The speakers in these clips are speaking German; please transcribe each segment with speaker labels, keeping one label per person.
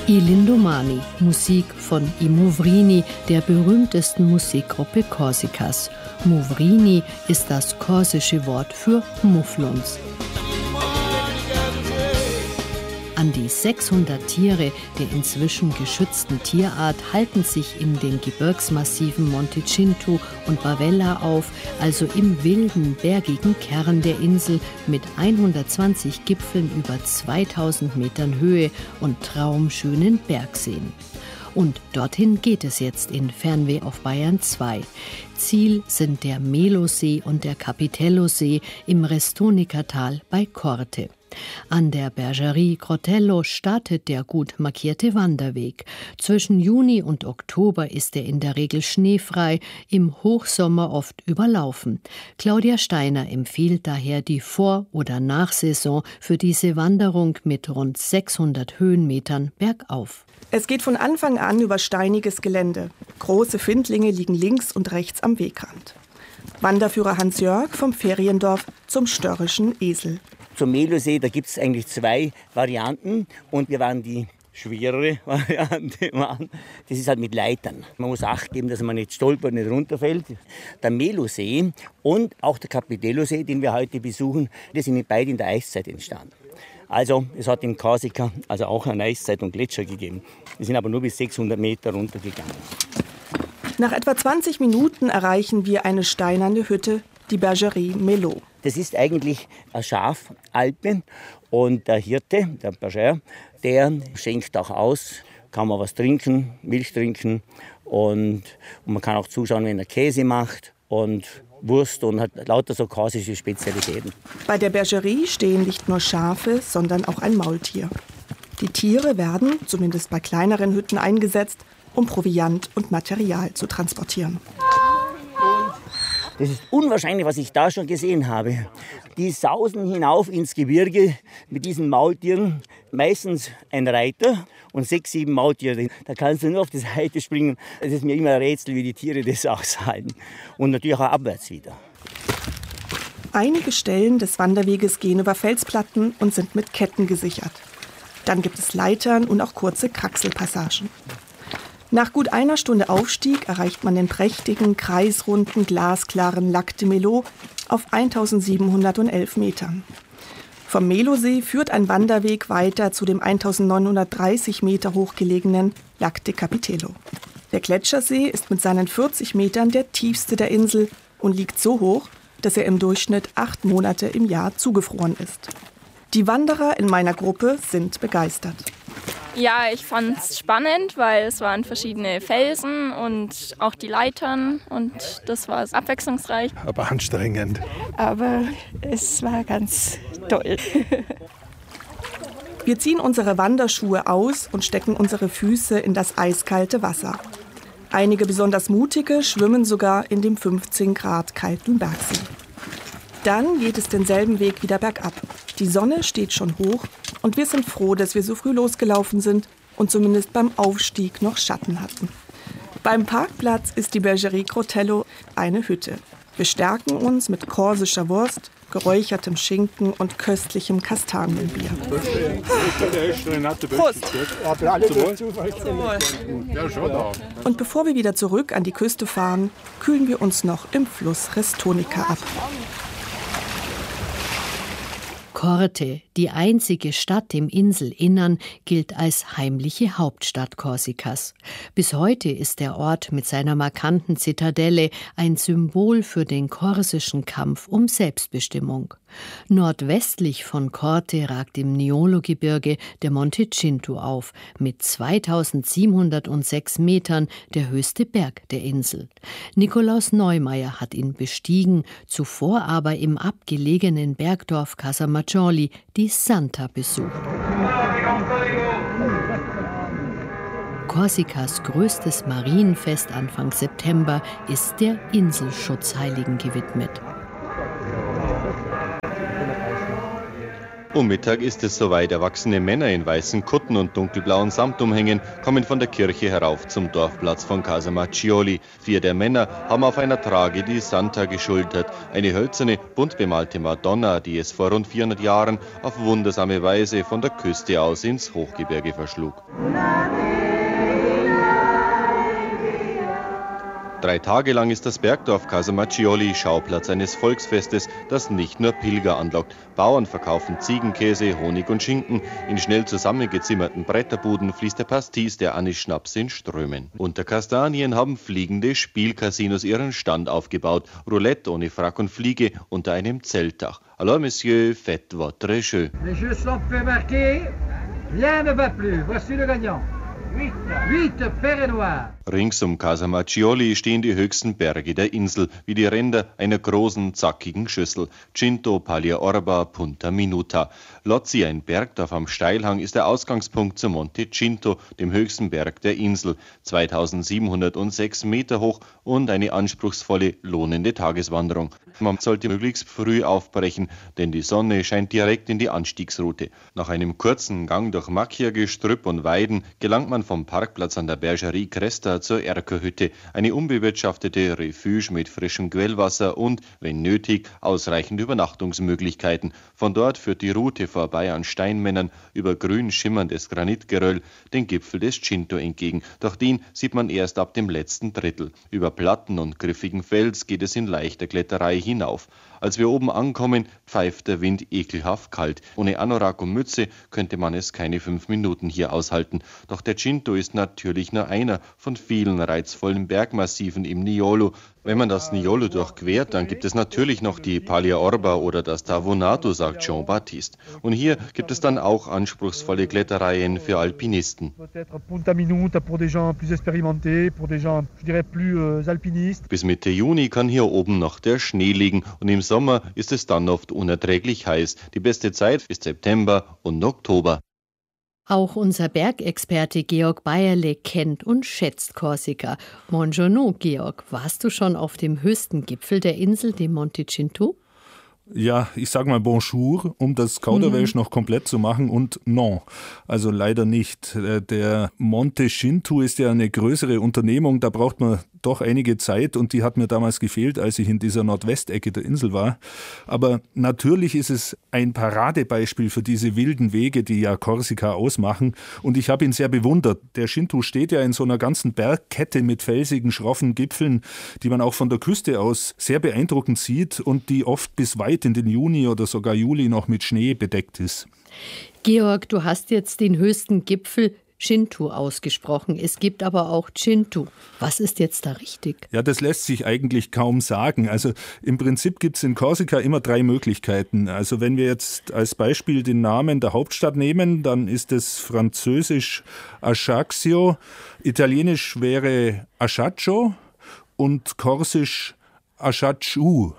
Speaker 1: I Lindomani, Musik von I Movrini, der berühmtesten Musikgruppe Korsikas. Movrini ist das korsische Wort für Mufflons. An die 600 Tiere der inzwischen geschützten Tierart halten sich in den Gebirgsmassiven Monte Cinto und Bavella auf, also im wilden, bergigen Kern der Insel mit 120 Gipfeln über 2000 Metern Höhe und traumschönen Bergseen. Und dorthin geht es jetzt in Fernweh auf Bayern 2. Ziel sind der Melosee und der Capitellosee im Restonica-Tal bei Corte. An der Bergerie Crotello startet der gut markierte Wanderweg. Zwischen Juni und Oktober ist er in der Regel schneefrei, im Hochsommer oft überlaufen. Claudia Steiner empfiehlt daher die Vor- oder Nachsaison für diese Wanderung mit rund 600 Höhenmetern bergauf.
Speaker 2: Es geht von Anfang an über steiniges Gelände. Große Findlinge liegen links und rechts am Wegrand. Wanderführer Hans-Jörg vom Feriendorf zum störrischen Esel.
Speaker 3: Zum Melosee, da gibt es eigentlich 2 Varianten und wir waren die schwerere Variante. Das ist halt mit Leitern. Man muss Acht geben, dass man nicht stolpert, nicht runterfällt. Der Melosee und auch der Capitellosee, den wir heute besuchen, die sind beide in der Eiszeit entstanden. Also es hat in Korsika also auch eine Eiszeit und Gletscher gegeben. Die sind aber nur bis 600 Meter runtergegangen.
Speaker 2: Nach etwa 20 Minuten erreichen wir eine steinerne Hütte, die Bergerie Melot.
Speaker 3: Das ist eigentlich eine Schafalpe und der Hirte, der Berger, der schenkt auch aus, kann man was trinken, Milch trinken und man kann auch zuschauen, wenn er Käse macht und Wurst und hat lauter so korsische Spezialitäten.
Speaker 2: Bei der Bergerie stehen nicht nur Schafe, sondern auch ein Maultier. Die Tiere werden, zumindest bei kleineren Hütten, eingesetzt, um Proviant und Material zu transportieren.
Speaker 3: Das ist unwahrscheinlich, was ich da schon gesehen habe. Die sausen hinauf ins Gebirge mit diesen Maultieren. Meistens ein Reiter und 6, 7 Maultiere. Da kannst du nur auf die Seite springen. Es ist mir immer ein Rätsel, wie die Tiere das aushalten. Und natürlich auch abwärts wieder.
Speaker 2: Einige Stellen des Wanderweges gehen über Felsplatten und sind mit Ketten gesichert. Dann gibt es Leitern und auch kurze Kraxelpassagen. Nach gut einer Stunde Aufstieg erreicht man den prächtigen, kreisrunden, glasklaren Lac de Melot auf 1711 Metern. Vom Melosee führt ein Wanderweg weiter zu dem 1930 Meter hoch gelegenen Lac de Capitello. Der Gletschersee ist mit seinen 40 Metern der tiefste der Insel und liegt so hoch, dass er im Durchschnitt 8 Monate im Jahr zugefroren ist. Die Wanderer in meiner Gruppe sind begeistert.
Speaker 4: Ja, ich fand es spannend, weil es waren verschiedene Felsen und auch die Leitern und das war abwechslungsreich.
Speaker 5: Aber anstrengend.
Speaker 6: Aber es war ganz toll.
Speaker 2: Wir ziehen unsere Wanderschuhe aus und stecken unsere Füße in das eiskalte Wasser. Einige besonders mutige schwimmen sogar in dem 15 Grad kalten Bergsee. Dann geht es denselben Weg wieder bergab. Die Sonne steht schon hoch und wir sind froh, dass wir so früh losgelaufen sind und zumindest beim Aufstieg noch Schatten hatten. Beim Parkplatz ist die Bergerie Crotello eine Hütte. Wir stärken uns mit korsischer Wurst, geräuchertem Schinken und köstlichem Kastanienbier. Prost! Und bevor wir wieder zurück an die Küste fahren, kühlen wir uns noch im Fluss Restonica ab.
Speaker 1: Corte, die einzige Stadt im Inselinnern, gilt als heimliche Hauptstadt Korsikas. Bis heute ist der Ort mit seiner markanten Zitadelle ein Symbol für den korsischen Kampf um Selbstbestimmung. Nordwestlich von Corte ragt im Niolo-Gebirge der Monte Cinto auf, mit 2706 Metern der höchste Berg der Insel. Nikolaus Neumeier hat ihn bestiegen, zuvor aber im abgelegenen Bergdorf Casamaggioli die Santa besucht. Korsikas größtes Marienfest Anfang September ist der Inselschutzheiligen gewidmet.
Speaker 5: Um Mittag ist es soweit. Erwachsene Männer in weißen Kutten und dunkelblauen Samtumhängen kommen von der Kirche herauf zum Dorfplatz von Casamaccioli. 4 der Männer haben auf einer Trage die Santa geschultert, eine hölzerne, bunt bemalte Madonna, die es vor rund 400 Jahren auf wundersame Weise von der Küste aus ins Hochgebirge verschlug. 3 Tage lang ist das Bergdorf Casamaccioli Schauplatz eines Volksfestes, das nicht nur Pilger anlockt. Bauern verkaufen Ziegenkäse, Honig und Schinken. In schnell zusammengezimmerten Bretterbuden fließt der Pastis der Anis-Schnaps in Strömen. Unter Kastanien haben fliegende Spielcasinos ihren Stand aufgebaut. Roulette ohne Frack und Fliege unter einem Zeltdach. Alors, Monsieur, faites votre jeu.
Speaker 7: Les jeux sont fait marquer. Rien ne va plus. Voici le gagnant. 8 Pere Noir.
Speaker 5: Rings um Casamaccioli stehen die höchsten Berge der Insel, wie die Ränder einer großen, zackigen Schüssel. Cinto, Paglia Orba, Punta Minuta. Lozzi, ein Bergdorf am Steilhang, ist der Ausgangspunkt zum Monte Cinto, dem höchsten Berg der Insel. 2706 Meter hoch und eine anspruchsvolle, lohnende Tageswanderung. Man sollte möglichst früh aufbrechen, denn die Sonne scheint direkt in die Anstiegsroute. Nach einem kurzen Gang durch Macchia-Gestrüpp und Weiden gelangt man vom Parkplatz an der Bergerie Cresta zur Erkerhütte, eine unbewirtschaftete Refuge mit frischem Quellwasser und, wenn nötig, ausreichend Übernachtungsmöglichkeiten. Von dort führt die Route vorbei an Steinmännern über grün schimmerndes Granitgeröll den Gipfel des Cinto entgegen. Doch den sieht man erst ab dem letzten Drittel. Über Platten und griffigen Fels geht es in leichter Kletterei hinauf. Als wir oben ankommen, pfeift der Wind ekelhaft kalt. Ohne Anorak und Mütze könnte man es keine 5 Minuten hier aushalten. Doch der Cinto ist natürlich nur einer von vielen reizvollen Bergmassiven im Niolo. Wenn man das Niolo durchquert, dann gibt es natürlich noch die Paglia Orba oder das Tavonato, sagt Jean-Baptiste. Und hier gibt es dann auch anspruchsvolle Klettereien für Alpinisten. Bis Mitte Juni kann hier oben noch der Schnee liegen und im Sommer ist es dann oft unerträglich heiß. Die beste Zeit ist September und Oktober.
Speaker 1: Auch unser Bergexperte Georg Bayerle kennt und schätzt Korsika. Buongiorno, Georg. Warst du schon auf dem höchsten Gipfel der Insel, dem Monte Cinto?
Speaker 8: Ja, ich sag mal Bonjour, um das Kauderwelsch noch komplett zu machen, und non, also leider nicht. Der Monte Cinto ist ja eine größere Unternehmung, da braucht man doch einige Zeit und die hat mir damals gefehlt, als ich in dieser Nordwestecke der Insel war. Aber natürlich ist es ein Paradebeispiel für diese wilden Wege, die ja Korsika ausmachen, und ich habe ihn sehr bewundert. Der Cinto steht ja in so einer ganzen Bergkette mit felsigen, schroffen Gipfeln, die man auch von der Küste aus sehr beeindruckend sieht und die oft bis weit in den Juni oder sogar Juli noch mit Schnee bedeckt ist.
Speaker 1: Georg, du hast jetzt den höchsten Gipfel Cinto ausgesprochen. Es gibt aber auch Cinto. Was ist jetzt da richtig?
Speaker 8: Ja, das lässt sich eigentlich kaum sagen. Also im Prinzip gibt es in Korsika immer 3 Möglichkeiten. Also wenn wir jetzt als Beispiel den Namen der Hauptstadt nehmen, dann ist es französisch Ajaccio, italienisch wäre Ajaccio und korsisch Ajacciu.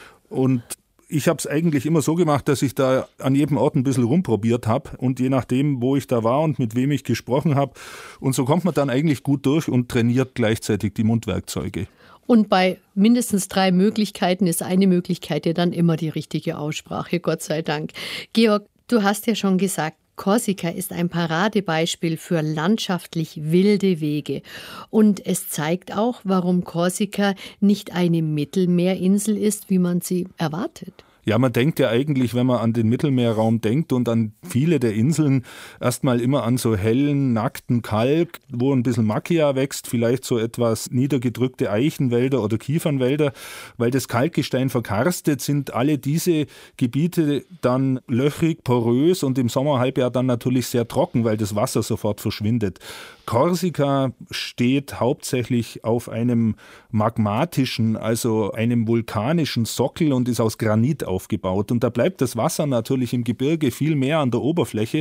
Speaker 8: Und ich habe es eigentlich immer so gemacht, dass ich da an jedem Ort ein bisschen rumprobiert habe und je nachdem, wo ich da war und mit wem ich gesprochen habe. Und so kommt man dann eigentlich gut durch und trainiert gleichzeitig die Mundwerkzeuge.
Speaker 1: Und bei mindestens 3 Möglichkeiten ist eine Möglichkeit ja dann immer die richtige Aussprache, Gott sei Dank. Georg, du hast ja schon gesagt, Korsika ist ein Paradebeispiel für landschaftlich wilde Wege. Und es zeigt auch, warum Korsika nicht eine Mittelmeerinsel ist, wie man sie erwartet.
Speaker 8: Ja, man denkt ja eigentlich, wenn man an den Mittelmeerraum denkt und an viele der Inseln, erstmal immer an so hellen, nackten Kalk, wo ein bisschen Macchia wächst, vielleicht so etwas niedergedrückte Eichenwälder oder Kiefernwälder. Weil das Kalkgestein verkarstet, sind alle diese Gebiete dann löchrig, porös und im Sommerhalbjahr dann natürlich sehr trocken, weil das Wasser sofort verschwindet. Korsika steht hauptsächlich auf einem magmatischen, also einem vulkanischen Sockel und ist aus Granit aufgebaut. Und da bleibt das Wasser natürlich im Gebirge viel mehr an der Oberfläche.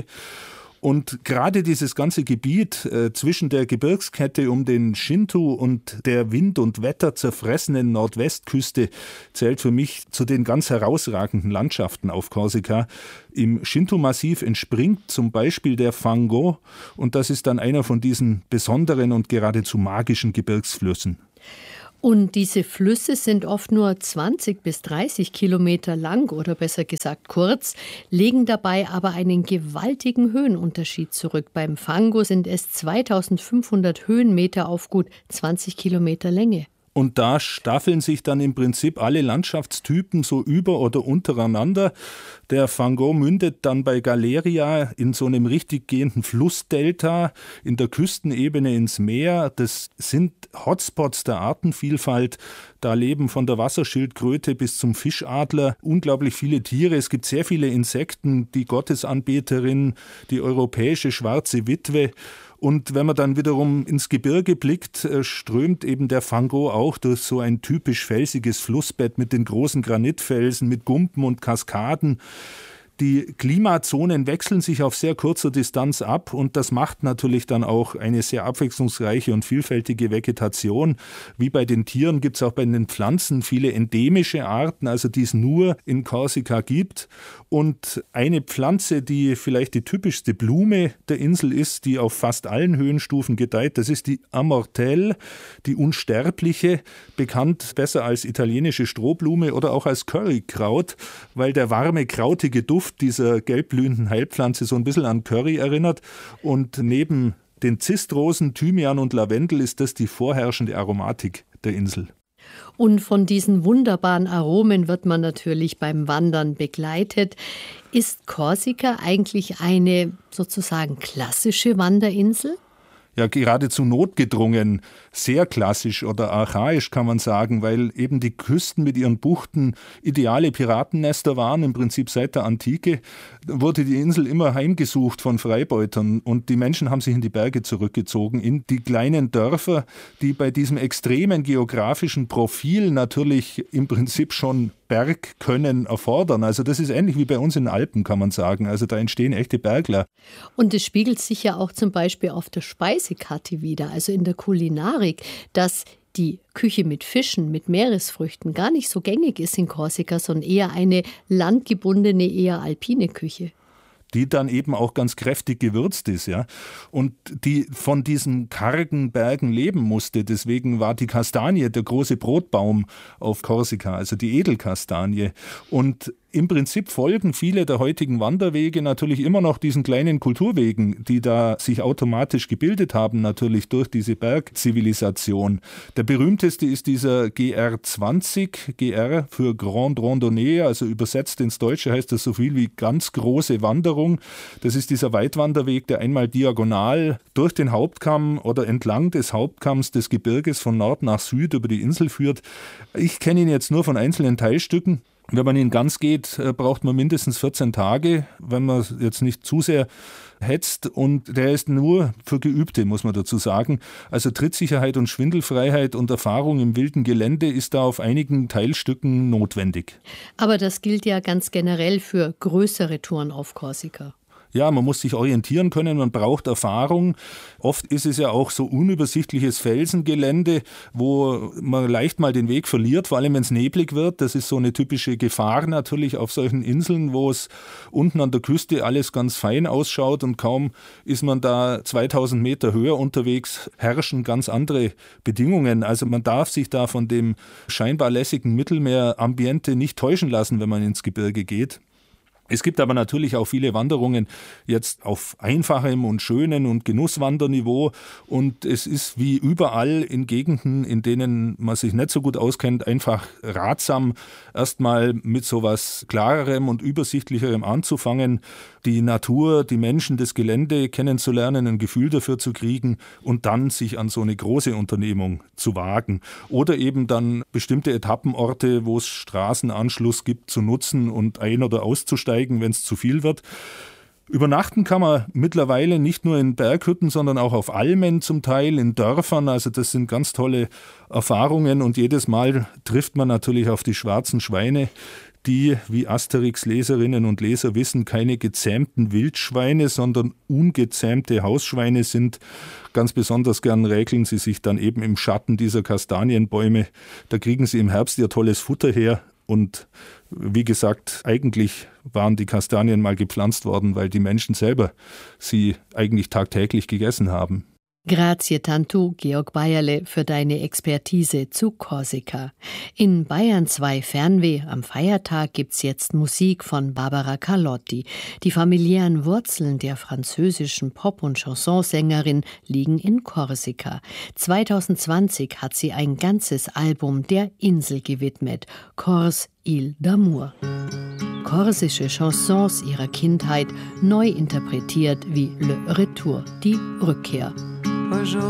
Speaker 8: Und gerade dieses ganze Gebiet zwischen der Gebirgskette um den Cinto und der wind- und wetterzerfressenen Nordwestküste zählt für mich zu den ganz herausragenden Landschaften auf Korsika. Im Cinto-Massiv entspringt zum Beispiel der Fango und das ist dann einer von diesen besonderen und geradezu magischen Gebirgsflüssen.
Speaker 1: Und diese Flüsse sind oft nur 20 bis 30 Kilometer lang oder besser gesagt kurz, legen dabei aber einen gewaltigen Höhenunterschied zurück. Beim Fango sind es 2500 Höhenmeter auf gut 20 Kilometer Länge.
Speaker 8: Und da staffeln sich dann im Prinzip alle Landschaftstypen so über- oder untereinander. Der Fango mündet dann bei Galeria in so einem richtig gehenden Flussdelta in der Küstenebene ins Meer. Das sind Hotspots der Artenvielfalt. Da leben von der Wasserschildkröte bis zum Fischadler unglaublich viele Tiere. Es gibt sehr viele Insekten, die Gottesanbeterin, die europäische schwarze Witwe. Und wenn man dann wiederum ins Gebirge blickt, strömt eben der Fango auch durch so ein typisch felsiges Flussbett mit den großen Granitfelsen, mit Gumpen und Kaskaden. Die Klimazonen wechseln sich auf sehr kurzer Distanz ab und das macht natürlich dann auch eine sehr abwechslungsreiche und vielfältige Vegetation. Wie bei den Tieren gibt es auch bei den Pflanzen viele endemische Arten, also die es nur in Korsika gibt. Und eine Pflanze, die vielleicht die typischste Blume der Insel ist, die auf fast allen Höhenstufen gedeiht, das ist die Amortelle, die Unsterbliche, bekannt besser als italienische Strohblume oder auch als Currykraut, weil der warme, krautige Duft dieser gelbblühenden Heilpflanze so ein bisschen an Curry erinnert. Und neben den Zistrosen, Thymian und Lavendel ist das die vorherrschende Aromatik der Insel.
Speaker 1: Und von diesen wunderbaren Aromen wird man natürlich beim Wandern begleitet. Ist Korsika eigentlich eine sozusagen klassische Wanderinsel?
Speaker 8: Ja, geradezu notgedrungen, sehr klassisch oder archaisch kann man sagen, weil eben die Küsten mit ihren Buchten ideale Piratennester waren, im Prinzip seit der Antike. Wurde die Insel immer heimgesucht von Freibeutern und die Menschen haben sich in die Berge zurückgezogen, in die kleinen Dörfer, die bei diesem extremen geografischen Profil natürlich im Prinzip schon Bergkönnen erfordern. Also das ist ähnlich wie bei uns in den Alpen, kann man sagen. Also da entstehen echte Bergler.
Speaker 1: Und es spiegelt sich ja auch zum Beispiel auf der Speisekarte wider, also in der Kulinarik, dass die Küche mit Fischen, mit Meeresfrüchten gar nicht so gängig ist in Korsika, sondern eher eine landgebundene, eher alpine Küche.
Speaker 8: Die dann eben auch ganz kräftig gewürzt ist, ja, und die von diesen kargen Bergen leben musste. Deswegen war die Kastanie der große Brotbaum auf Korsika, also die Edelkastanie. Und im Prinzip folgen viele der heutigen Wanderwege natürlich immer noch diesen kleinen Kulturwegen, die da sich automatisch gebildet haben, natürlich durch diese Bergzivilisation. Der berühmteste ist dieser GR20, GR für Grande Randonnée, also übersetzt ins Deutsche heißt das so viel wie ganz große Wanderung. Das ist dieser Weitwanderweg, der einmal diagonal durch den Hauptkamm oder entlang des Hauptkamms des Gebirges von Nord nach Süd über die Insel führt. Ich kenne ihn jetzt nur von einzelnen Teilstücken. Wenn man ihn ganz geht, braucht man mindestens 14 Tage, wenn man jetzt nicht zu sehr hetzt. Und der ist nur für Geübte, muss man dazu sagen. Also Trittsicherheit und Schwindelfreiheit und Erfahrung im wilden Gelände ist da auf einigen Teilstücken notwendig.
Speaker 1: Aber das gilt ja ganz generell für größere Touren auf Korsika.
Speaker 8: Ja, man muss sich orientieren können, man braucht Erfahrung. Oft ist es ja auch so unübersichtliches Felsengelände, wo man leicht mal den Weg verliert, vor allem wenn es neblig wird. Das ist so eine typische Gefahr natürlich auf solchen Inseln, wo es unten an der Küste alles ganz fein ausschaut und kaum ist man da 2000 Meter höher unterwegs, herrschen ganz andere Bedingungen. Also man darf sich da von dem scheinbar lässigen Mittelmeerambiente nicht täuschen lassen, wenn man ins Gebirge geht. Es gibt aber natürlich auch viele Wanderungen jetzt auf einfachem und schönen und Genusswanderniveau und es ist wie überall in Gegenden, in denen man sich nicht so gut auskennt, einfach ratsam, erstmal mit sowas Klarerem und Übersichtlicherem anzufangen, die Natur, die Menschen, das Gelände kennenzulernen, ein Gefühl dafür zu kriegen und dann sich an so eine große Unternehmung zu wagen. Oder eben dann bestimmte Etappenorte, wo es Straßenanschluss gibt, zu nutzen und ein- oder auszusteigen, wenn es zu viel wird. Übernachten kann man mittlerweile nicht nur in Berghütten, sondern auch auf Almen zum Teil, in Dörfern. Also das sind ganz tolle Erfahrungen und jedes Mal trifft man natürlich auf die schwarzen Schweine, die, wie Asterix-Leserinnen und Leser wissen, keine gezähmten Wildschweine, sondern ungezähmte Hausschweine sind. Ganz besonders gern räkeln sie sich dann eben im Schatten dieser Kastanienbäume. Da kriegen sie im Herbst ihr tolles Futter her. Und wie gesagt, eigentlich waren die Kastanien mal gepflanzt worden, weil die Menschen selber sie eigentlich tagtäglich gegessen haben.
Speaker 1: Grazie tanto, Georg Bayerle, für deine Expertise zu Korsika. In Bayern 2 Fernweh am Feiertag gibt's jetzt Musik von Barbara Carlotti. Die familiären Wurzeln der französischen Pop- und Chansonsängerin liegen in Korsika. 2020 hat sie ein ganzes Album der Insel gewidmet, Corse, Île d'Amour. Korsische Chansons ihrer Kindheit neu interpretiert wie Le Retour, die Rückkehr.